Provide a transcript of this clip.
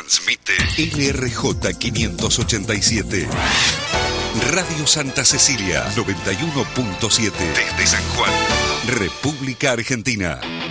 Transmite LRJ 587. Radio Santa Cecilia 91.7. Desde San Juan, República Argentina.